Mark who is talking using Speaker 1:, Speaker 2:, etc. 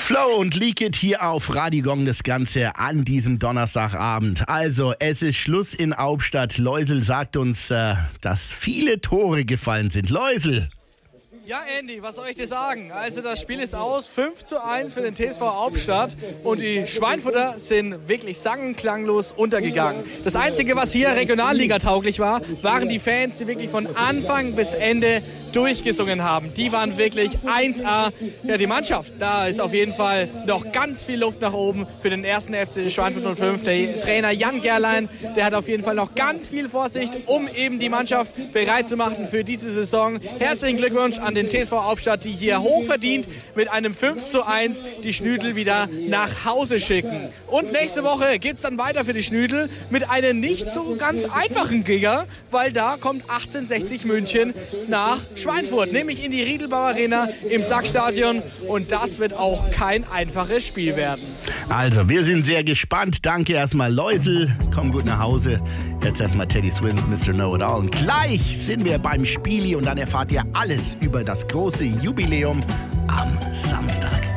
Speaker 1: Flow und Leak It hier auf Radio Gong, das Ganze an diesem Donnerstagabend. Also, es ist Schluss in Hauptstadt. Läusel sagt uns, dass viele Tore gefallen sind. Läusel.
Speaker 2: Ja, Andy, was soll ich dir sagen? Also das Spiel ist aus, 5:1 für den TSV Hauptstadt und die Schweinfurter sind wirklich sang- und klanglos untergegangen. Das Einzige, was hier Regionalliga-tauglich war, waren die Fans, die wirklich von Anfang bis Ende durchgesungen haben. Die waren wirklich 1A. Ja, die Mannschaft, da ist auf jeden Fall noch ganz viel Luft nach oben für den ersten FC Schweinfurt 05. Der Trainer Jan Gerlein, der hat auf jeden Fall noch ganz viel Vorsicht, um eben die Mannschaft bereit zu machen für diese Saison. Herzlichen Glückwunsch an den TSV Hauptstadt, die hier hochverdient mit einem 5:1 die Schnüdel wieder nach Hause schicken. Und nächste Woche geht's dann weiter für die Schnüdel mit einem nicht so ganz einfachen Gegner, weil da kommt 1860 München nach Schweinfurt, nämlich in die Riedelbau Arena im Sackstadion, und das wird auch kein einfaches Spiel werden.
Speaker 1: Also, wir sind sehr gespannt. Danke erstmal, Läusel. Komm gut nach Hause. Jetzt erstmal Teddy Swims, Mr. Know-It-All. Und gleich sind wir beim Spieli und dann erfahrt ihr alles über das große Jubiläum am Samstag.